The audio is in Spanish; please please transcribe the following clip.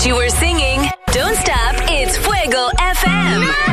You were singing Don't Stop, It's Fuego FM.